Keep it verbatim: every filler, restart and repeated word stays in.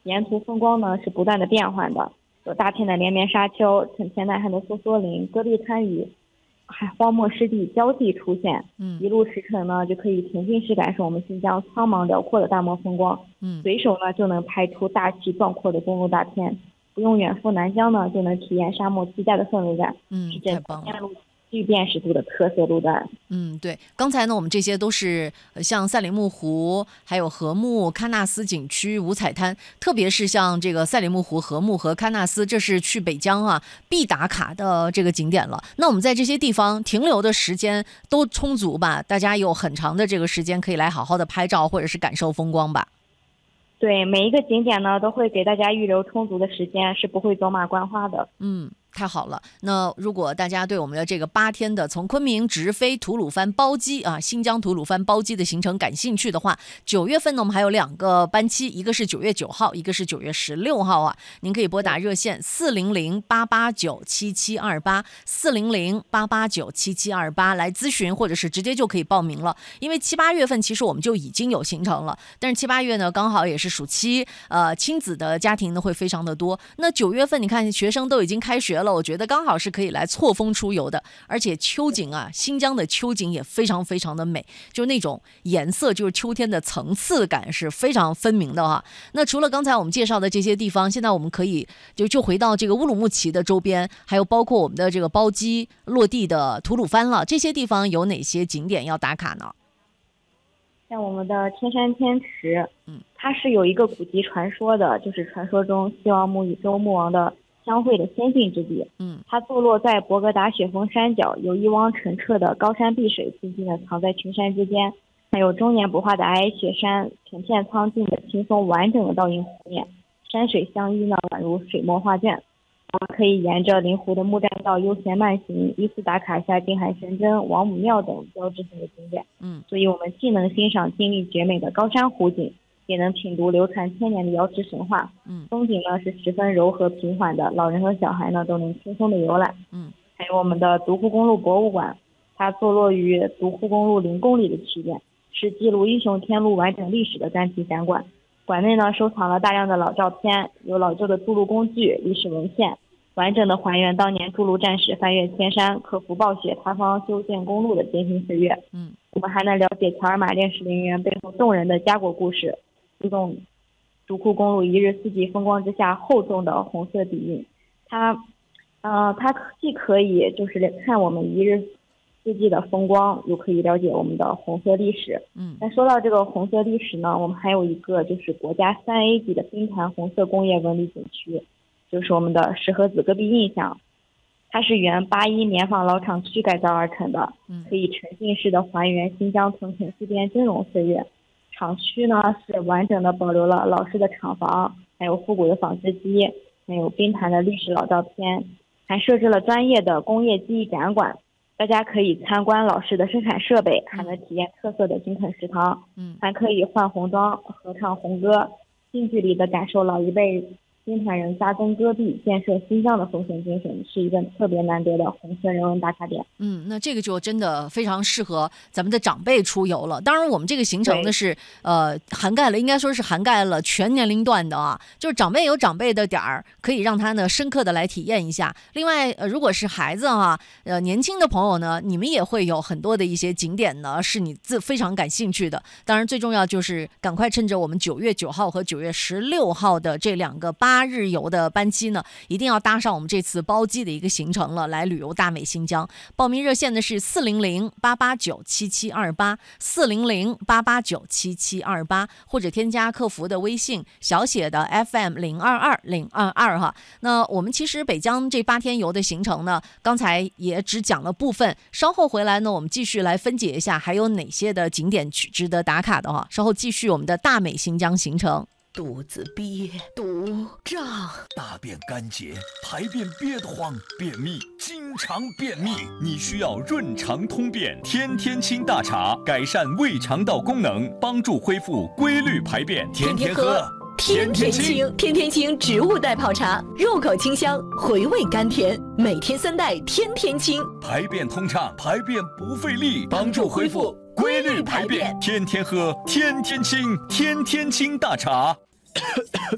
沿途风光呢是不断的变换的，有大片的连绵沙丘、成片耐旱的梭梭林、戈壁滩与海荒漠湿地交替出现。 嗯， 一路驰骋呢，就可以沉浸式感受我们新疆苍茫辽阔的大漠风光。 嗯， 随手呢就能拍出大气壮阔的公路大片，不用远赴南疆呢，就能体验沙漠自家的氛围感。 嗯，太棒了。 具辨识度的特色路段。 嗯，对，刚才呢，我们这些都是像赛里木湖、还有禾木、喀纳斯景区、五彩滩，特别是像这个赛里木湖、禾木和喀纳斯，这是去北疆啊必打卡的这个景点了。那我们在这些地方停留的时间都充足吧？大家有很长的这个时间可以来好好的拍照或者是感受风光吧？ 对，每一个景点呢都会给大家预留充足的时间，是不会走马观花的。 嗯。太好了，那如果大家对我们的这个八天的从昆明直飞吐鲁番包机啊，新疆吐鲁番包机的行程感兴趣的话，九月份呢我们还有两个班期，一个是九月九号，一个是九月十六号啊。您可以拨打热线四零零八八九七七二八四零零八八九七七二八来咨询，或者是直接就可以报名了。因为七八月份其实我们就已经有行程了，但是七八月呢刚好也是暑期，呃，亲子的家庭呢会非常的多。那九月份你看学生都已经开学了。我觉得刚好是可以来错峰出游的，而且秋景啊，新疆的秋景也非常非常的美，就是那种颜色，就是秋天的层次感是非常分明的哈。那除了刚才我们介绍的这些地方，现在我们可以就就回到这个乌鲁木齐的周边，还有包括我们的这个包机落地的吐鲁番了，这些地方有哪些景点要打卡呢？ 像我们的天山天池， 嗯， 它是有一个古籍传说的，就是传说中西王母与周穆王的相会的仙境之地。 嗯， 它坐落在博格达雪峰山脚，有一汪澄澈的高山碧水静静的藏在群山之间，还有终年不化的皑皑雪山，成片苍劲的清风完整的倒映湖面，山水相依呢，宛如水墨画卷。我们可以沿着临湖的木栈道悠闲慢行，依次打卡一下定海神针、王母庙等标志性的景点。 嗯， 所以我们既能欣赏静谧绝美的高山湖景，也能品读流传千年的瑶池神话。 嗯， 风景呢是十分柔和平缓的，老人和小孩呢都能轻松的游览。 嗯， 还有我们的独库公路博物馆，它坐落于独库公路零公里的起点，是记录英雄天路完整历史的专题展馆。馆内呢收藏了大量的老照片，有老旧的筑路工具、历史文献，完整的还原当年筑路战士翻越千山、克服暴雪、塌方修建公路的艰辛岁月。 嗯， 我们还能了解乔尔玛烈士陵园背后动人的家国故事，这种独库公路一日四季风光之下厚重的红色底蕴，它，呃，它既可以就是看我们一日四季的风光，又可以了解我们的红色历史。 嗯， 那说到这个红色历史呢，我们还有一个就是国家三 A 级的冰坛红色工业文旅景区，就是我们的石河子戈壁印象。它是原八一棉纺老厂区改造而成的，可以沉浸式的还原新疆屯垦四边峥嵘岁月。厂区呢是完整的保留了老式的厂房，还有复古的纺织机，还有冰坛的历史老照片，还设置了专业的工业技艺展馆，大家可以参观老式的生产设备，还能体验特色的金垦食堂， 嗯， 还可以换红装、合唱红歌，近距离的感受老一辈金坛人扎根戈壁、建设新疆的奉献精神，是一个特别难得的红色人文打卡点。 嗯，那这个就真的非常适合咱们的长辈出游了。当然，我们这个行程呢是呃涵盖了，应该说是涵盖了全年龄段的啊，就是长辈有长辈的点儿，可以让他呢深刻的来体验一下。另外，呃，如果是孩子哈、啊，呃，年轻的朋友呢，你们也会有很多的一些景点呢，是你自非常感兴趣的。当然，最重要就是赶快趁着我们九月九号和九月十六号的这两个八日游的班期呢，一定要搭上我们这次包机的一个行程了，来旅游大美新疆。报名热线呢是四零零八八九七七二八四零零八八九七七二八，或者添加客服的微信小写的 F M 零二二零二二哈。那我们其实北疆这八天游的行程呢，刚才也只讲了部分，稍后回来呢，我们继续来分解一下还有哪些的景点值得打卡的哈。稍后继续我们的大美新疆行程。 肚子憋，肚胀， 大便干结，排便憋得慌，便秘，经常便秘，你需要润肠通便天天清大茶，改善胃肠道功能，帮助恢复规律排便，天天喝。 天天清，天天清植物代泡茶，入口清香，回味甘甜，每天三袋，天天清， 排便通畅，排便不费力，帮助恢复规律排便，天天喝，天天清，天天清大茶。